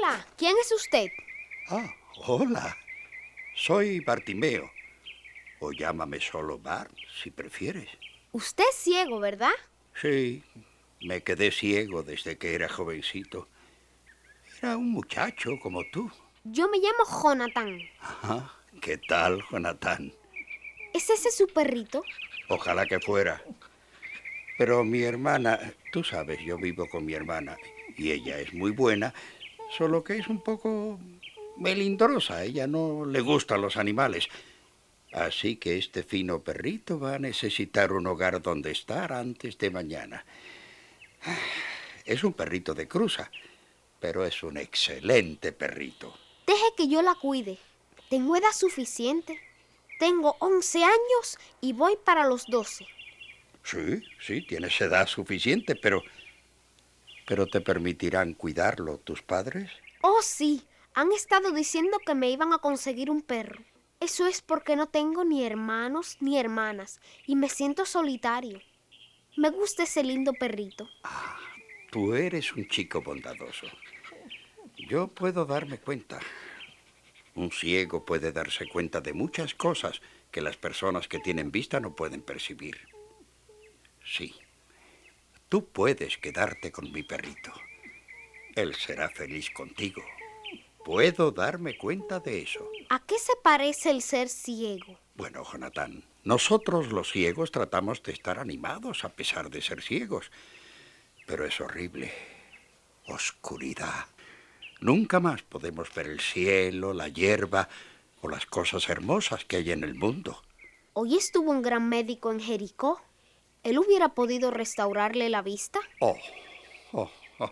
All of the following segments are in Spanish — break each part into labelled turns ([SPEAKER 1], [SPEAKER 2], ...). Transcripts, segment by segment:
[SPEAKER 1] Hola, ¿quién es usted?
[SPEAKER 2] Ah, hola. Soy Bartimeo. O llámame solo Bart, si prefieres.
[SPEAKER 1] Usted es ciego, ¿verdad?
[SPEAKER 2] Sí, me quedé ciego desde que era jovencito. Era un muchacho como tú.
[SPEAKER 1] Yo me llamo Jonathan.
[SPEAKER 2] Ajá. ¿Qué tal, Jonathan?
[SPEAKER 1] ¿Es ese su perrito?
[SPEAKER 2] Ojalá que fuera. Pero mi hermana, tú sabes, yo vivo con mi hermana y ella es muy buena, solo que es un poco melindrosa. A ella no le gustan los animales. Así que este fino perrito va a necesitar un hogar donde estar antes de mañana. Es un perrito de cruza, pero es un excelente perrito.
[SPEAKER 1] Deje que yo la cuide. Tengo edad suficiente. Tengo 11 años y voy para los 12.
[SPEAKER 2] Sí, tienes edad suficiente, pero ¿te permitirán cuidarlo tus padres?
[SPEAKER 1] Oh, sí, han estado diciendo que me iban a conseguir un perro. Eso es porque no tengo ni hermanos ni hermanas y me siento solitario. Me gusta ese lindo perrito.
[SPEAKER 2] Tú eres un chico bondadoso. Yo puedo darme cuenta. Un ciego puede darse cuenta de muchas cosas que las personas que tienen vista no pueden percibir. Sí, tú puedes quedarte con mi perrito. Él será feliz contigo. Puedo darme cuenta de eso.
[SPEAKER 1] ¿A qué se parece el ser ciego?
[SPEAKER 2] Bueno, Jonathan, nosotros los ciegos tratamos de estar animados a pesar de ser ciegos. Pero es horrible. Oscuridad. Nunca más podemos ver el cielo, la hierba o las cosas hermosas que hay en el mundo.
[SPEAKER 1] Hoy estuvo un gran médico en Jericó. ¿Él hubiera podido restaurarle la vista?
[SPEAKER 2] Oh, oh.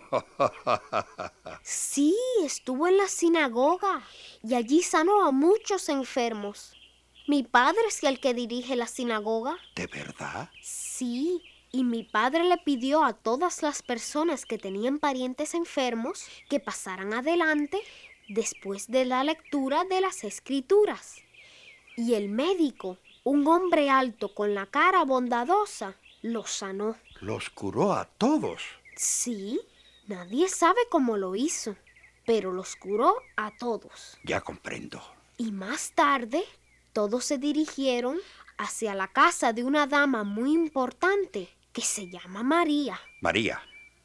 [SPEAKER 1] Sí, estuvo en la sinagoga y allí sanó a muchos enfermos. Mi padre es el que dirige la sinagoga.
[SPEAKER 2] ¿De verdad?
[SPEAKER 1] Sí, y mi padre le pidió a todas las personas que tenían parientes enfermos que pasaran adelante después de la lectura de las escrituras. Y el médico, un hombre alto con la cara bondadosa, los sanó.
[SPEAKER 2] Los curó a todos.
[SPEAKER 1] Sí, nadie sabe cómo lo hizo, pero los curó a todos.
[SPEAKER 2] Ya comprendo.
[SPEAKER 1] Y más tarde, todos se dirigieron hacia la casa de una dama muy importante que se llama María.
[SPEAKER 2] María.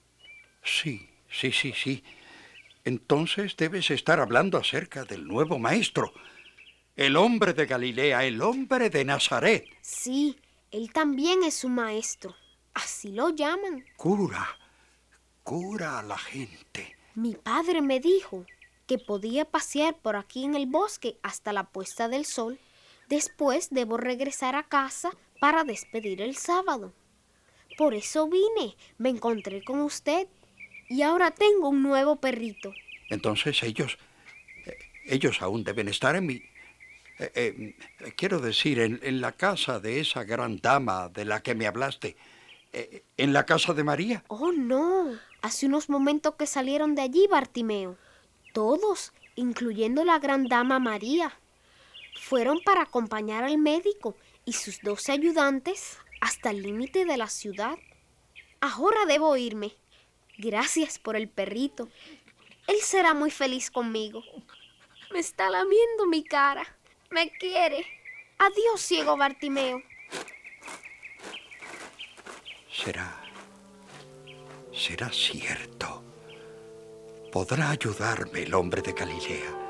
[SPEAKER 2] Sí. Entonces debes estar hablando acerca del nuevo maestro. El hombre de Galilea, el hombre de Nazaret.
[SPEAKER 1] Sí, él también es su maestro. Así lo llaman.
[SPEAKER 2] Cura a la gente.
[SPEAKER 1] Mi padre me dijo que podía pasear por aquí en el bosque hasta la puesta del sol. Después debo regresar a casa para despedir el sábado. Por eso vine, me encontré con usted y ahora tengo un nuevo perrito.
[SPEAKER 2] Entonces ellos aún deben estar en mi... quiero decir, en la casa de esa gran dama de la que me hablaste. ¿En la casa de María?
[SPEAKER 1] Oh, no. Hace unos momentos que salieron de allí, Bartimeo. Todos, incluyendo la gran dama María. Fueron para acompañar al médico y sus 12 ayudantes hasta el límite de la ciudad. Ahora debo irme. Gracias por el perrito. Él será muy feliz conmigo. Me está lamiendo mi cara. Me quiere. Adiós, ciego Bartimeo.
[SPEAKER 2] Será cierto. Podrá ayudarme el hombre de Galilea.